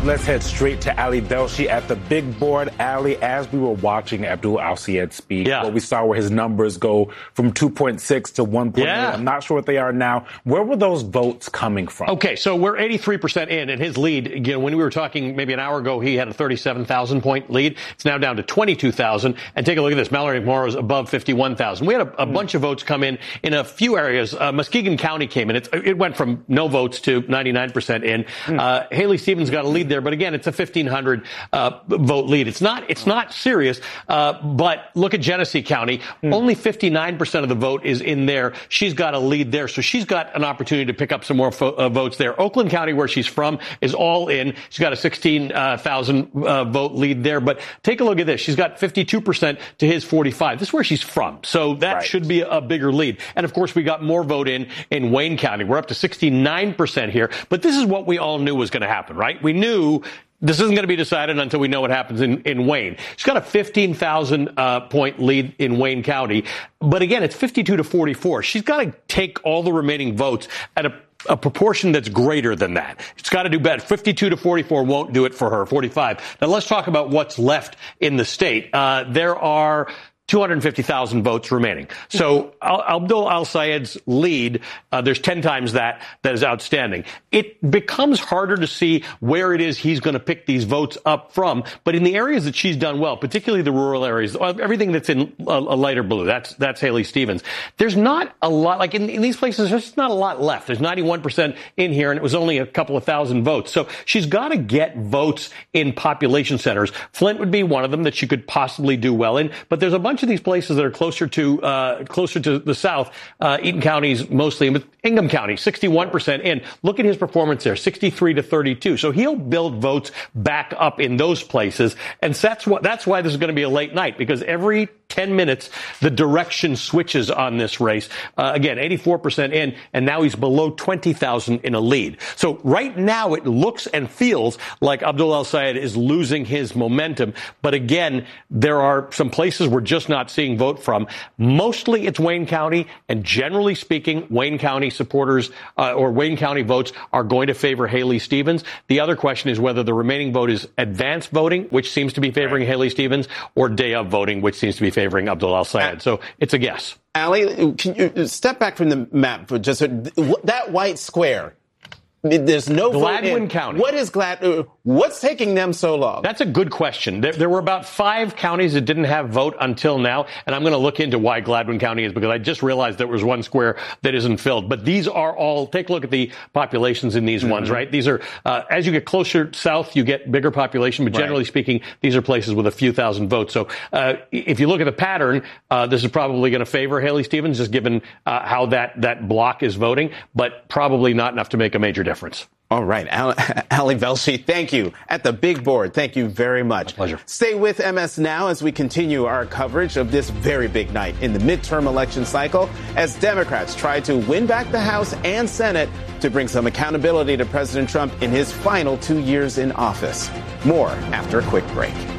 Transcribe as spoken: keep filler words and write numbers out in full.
let's head straight to Ali Velshi at the big board. Ali, as we were watching Abdul Al-Sayed speak, yeah. what we saw were his numbers go from two point six to one point eight. Yeah. I'm not sure what they are now. Where were those votes coming from? Okay, so we're eighty-three percent in, and his lead, again, when we were talking maybe an hour ago, he had a thirty-seven thousand point lead. It's now down to twenty-two thousand. And take a look at this. Mallory McMorrow's above fifty-one thousand. We had a, a mm. bunch of votes come in in a few areas. Uh, Muskegon County came in. It's, it went from no votes to ninety-nine percent in. Mm. Uh, Haley Stevens got a lead there, but again, it's a fifteen hundred uh, vote lead. It's not, it's not serious, uh, but look at Genesee County. Mm. Only fifty-nine percent of the vote is in there. She's got a lead there, so she's got an opportunity to pick up some more fo- uh, votes there. Oakland County, where she's from, is all in. She's got a sixteen thousand uh, vote lead there, but take a look at this. She's got fifty-two percent to his forty-five. This is where she's from, so that right. should be a bigger lead. And of course, we got more vote in in Wayne County. We're up to sixty-nine percent here, but this is what we all knew was going to happen, right? We knew this isn't going to be decided until we know what happens in, in Wayne. She's got a fifteen thousand uh, point lead in Wayne County. But again, it's fifty-two to forty-four. She's got to take all the remaining votes at a a proportion that's greater than that. It's got to do better. fifty-two to forty-four won't do it for her. forty-five. Now let's talk about what's left in the state. Uh, there are two hundred fifty thousand votes remaining. So Abdul Al-Sayed's lead, uh, there's ten times that that is outstanding. It becomes harder to see where it is he's going to pick these votes up from. But in the areas that she's done well, particularly the rural areas, everything that's in a, a lighter blue, that's that's Haley Stevens. There's not a lot, like in, in these places, there's just not a lot left. There's ninety-one percent in here, and it was only a couple of thousand votes. So she's got to get votes in population centers. Flint would be one of them that she could possibly do well in, but there's a bunch of these places that are closer to uh, closer to the south. Uh, Eaton County's mostly, but Ingham County, sixty-one percent in. Look at his performance there, sixty-three to thirty-two. So he'll build votes back up in those places, and that's what that's why this is going to be a late night, because every ten minutes the direction switches on this race. Uh, again, eighty-four percent in, and now he's below twenty thousand in a lead. So right now it looks and feels like Abdul Al-Sayed is losing his momentum. But again, there are some places we're just not seeing vote from. Mostly it's Wayne County, and generally speaking, Wayne County supporters uh, or Wayne County votes are going to favor Haley Stevens. The other question is whether the remaining vote is advance voting, which seems to be favoring right. Haley Stevens, or day of voting, which seems to be favoring Abdul Al-Sayed. So it's a guess. Ali, can you step back from the map for just a, that white square? There's no Gladwin vote County. What is Glad? What's taking them so long? That's a good question. There, there were about five counties that didn't have vote until now, and I'm going to look into why Gladwin County is, because I just realized there was one square that isn't filled. But these are all, take a look at the populations in these mm-hmm. ones, right? These are, uh, as you get closer south, you get bigger population, but generally right. speaking, these are places with a few thousand votes. So uh, if you look at the pattern, uh, this is probably going to favor Haley Stevens, just given uh, how that, that block is voting, but probably not enough to make a major difference. All right. Ali Velshi, thank you. At the big board, thank you very much. My pleasure. Stay with M S Now as we continue our coverage of this very big night in the midterm election cycle as Democrats try to win back the House and Senate to bring some accountability to President Trump in his final two years in office. More after a quick break.